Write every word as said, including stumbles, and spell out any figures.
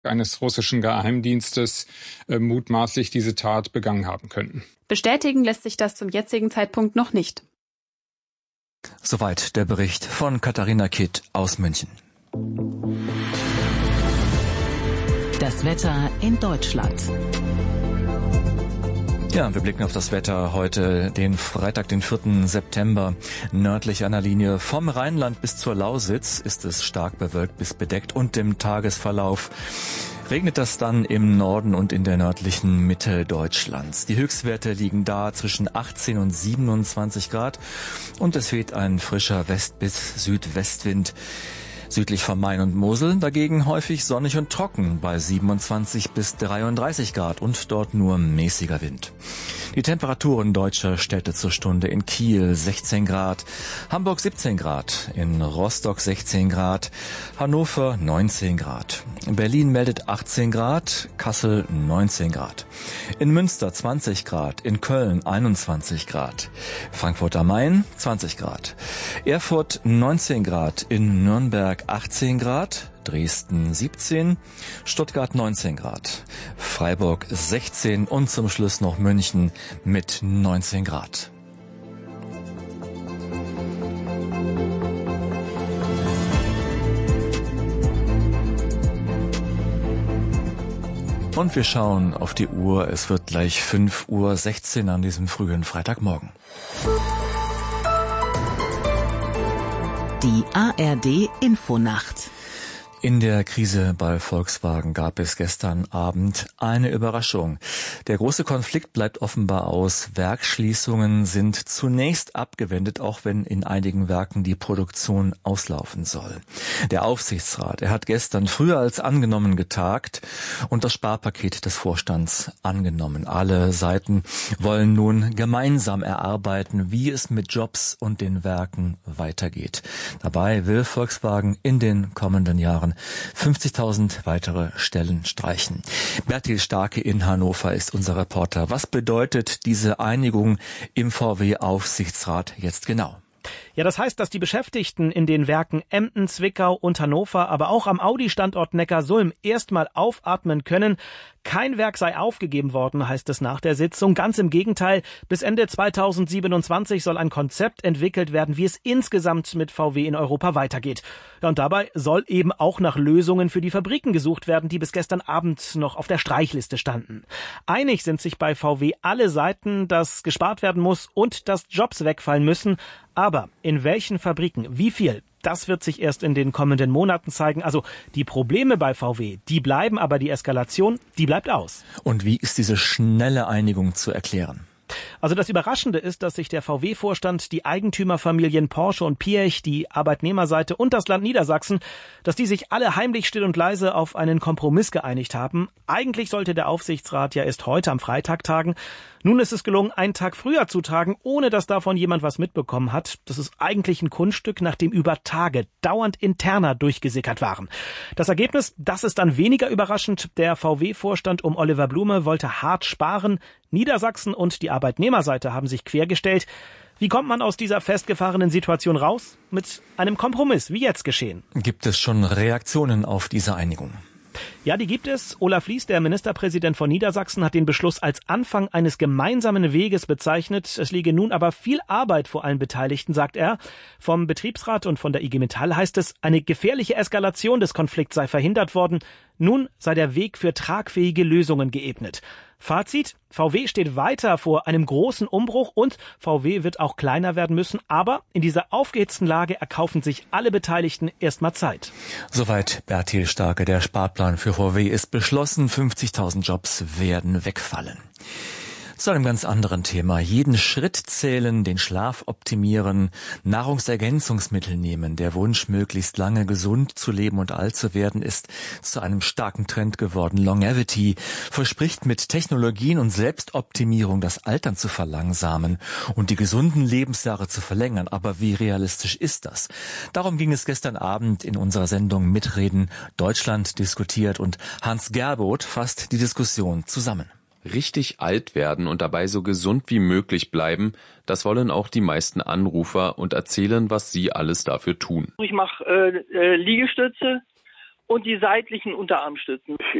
eines russischen Geheimdienstes äh, mutmaßlich diese Tat begangen haben könnten. Bestätigen lässt sich das zum jetzigen Zeitpunkt noch nicht. Soweit der Bericht von Katharina Kitt aus München. Das Wetter in Deutschland. Ja, wir blicken auf das Wetter heute, den Freitag, den vierten September. Nördlich einer Linie vom Rheinland bis zur Lausitz ist es stark bewölkt bis bedeckt und im Tagesverlauf regnet das dann im Norden und in der nördlichen Mitte Deutschlands. Die Höchstwerte liegen da zwischen achtzehn und siebenundzwanzig Grad und es weht ein frischer West- bis Südwestwind. Südlich vom Main und Mosel dagegen häufig sonnig und trocken bei siebenundzwanzig bis dreiunddreißig Grad und dort nur mäßiger Wind. Die Temperaturen deutscher Städte zur Stunde: in Kiel sechzehn Grad, Hamburg siebzehn Grad, in Rostock sechzehn Grad, Hannover neunzehn Grad. Berlin meldet achtzehn Grad, Kassel neunzehn Grad. In Münster zwanzig Grad, in Köln einundzwanzig Grad, Frankfurt am Main zwanzig Grad, Erfurt neunzehn Grad, in Nürnberg achtzehn Grad, Dresden siebzehn, Stuttgart neunzehn Grad, Freiburg sechzehn und zum Schluss noch München mit neunzehn Grad. Und wir schauen auf die Uhr. Es wird gleich fünf Uhr sechzehn an diesem frühen Freitagmorgen. Die A R D Infonacht. In der Krise bei Volkswagen gab es gestern Abend eine Überraschung. Der große Konflikt bleibt offenbar aus. Werksschließungen sind zunächst abgewendet, auch wenn in einigen Werken die Produktion auslaufen soll. Der Aufsichtsrat, er hat gestern früher als angenommen getagt und das Sparpaket des Vorstands angenommen. Alle Seiten wollen nun gemeinsam erarbeiten, wie es mit Jobs und den Werken weitergeht. Dabei will Volkswagen in den kommenden Jahren fünfzigtausend weitere Stellen streichen. Bertil Starke in Hannover ist unser Reporter. Was bedeutet diese Einigung im V W-Aufsichtsrat jetzt genau? Ja, das heißt, dass die Beschäftigten in den Werken Emden, Zwickau und Hannover, aber auch am Audi-Standort Neckarsulm erstmal aufatmen können. Kein Werk sei aufgegeben worden, heißt es nach der Sitzung. Ganz im Gegenteil, bis Ende zweitausendsiebenundzwanzig soll ein Konzept entwickelt werden, wie es insgesamt mit V W in Europa weitergeht. Ja, und dabei soll eben auch nach Lösungen für die Fabriken gesucht werden, die bis gestern Abend noch auf der Streichliste standen. Einig sind sich bei V W alle Seiten, dass gespart werden muss und dass Jobs wegfallen müssen. Aber in welchen Fabriken, wie viel? Das wird sich erst in den kommenden Monaten zeigen. Also die Probleme bei V W, die bleiben, aber die Eskalation, die bleibt aus. Und wie ist diese schnelle Einigung zu erklären? Also das Überraschende ist, dass sich der V W-Vorstand, die Eigentümerfamilien Porsche und Piech, die Arbeitnehmerseite und das Land Niedersachsen, dass die sich alle heimlich still und leise auf einen Kompromiss geeinigt haben. Eigentlich sollte der Aufsichtsrat ja erst heute am Freitag tagen. Nun ist es gelungen, einen Tag früher zu tagen, ohne dass davon jemand was mitbekommen hat. Das ist eigentlich ein Kunststück, nachdem über Tage dauernd Interna durchgesickert waren. Das Ergebnis, das ist dann weniger überraschend. Der V W-Vorstand um Oliver Blume wollte hart sparen. Niedersachsen und die Arbeitnehmerseite haben sich quergestellt. Wie kommt man aus dieser festgefahrenen Situation raus? Mit einem Kompromiss, wie jetzt geschehen. Gibt es schon Reaktionen auf diese Einigung? Ja, die gibt es. Olaf Lies, der Ministerpräsident von Niedersachsen, hat den Beschluss als Anfang eines gemeinsamen Weges bezeichnet. Es liege nun aber viel Arbeit vor allen Beteiligten, sagt er. Vom Betriebsrat und von der I G Metall heißt es, eine gefährliche Eskalation des Konflikts sei verhindert worden. Nun sei der Weg für tragfähige Lösungen geebnet. Fazit: V W steht weiter vor einem großen Umbruch und V W wird auch kleiner werden müssen. Aber in dieser aufgehitzten Lage erkaufen sich alle Beteiligten erstmal Zeit. Soweit Bertil Starke. Der Sparplan für V W ist beschlossen. fünfzigtausend Jobs werden wegfallen. Zu einem ganz anderen Thema. Jeden Schritt zählen, den Schlaf optimieren, Nahrungsergänzungsmittel nehmen. Der Wunsch, möglichst lange gesund zu leben und alt zu werden, ist zu einem starken Trend geworden. Longevity verspricht mit Technologien und Selbstoptimierung das Altern zu verlangsamen und die gesunden Lebensjahre zu verlängern. Aber wie realistisch ist das? Darum ging es gestern Abend in unserer Sendung Mitreden Deutschland diskutiert und Hans Gerboth fasst die Diskussion zusammen. Richtig alt werden und dabei so gesund wie möglich bleiben, das wollen auch die meisten Anrufer und erzählen, was sie alles dafür tun. Ich mache äh, äh, Liegestütze und die seitlichen Unterarmstützen.